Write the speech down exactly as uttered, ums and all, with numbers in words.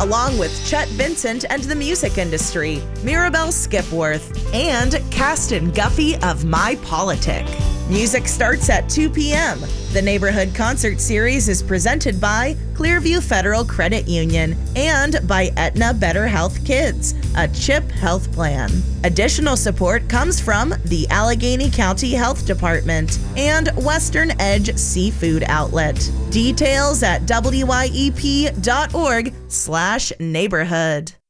along with Chet Vincent and the music industry, Mirabelle Skipworth, and Caston Guffey of My Politic. Music starts at two p.m. The Neighborhood Concert Series is presented by Clearview Federal Credit Union and by Aetna Better Health Kids, a CHIP health plan. Additional support comes from the Allegheny County Health Department and Western Edge Seafood Outlet. Details at W Y E P dot org slash neighborhood.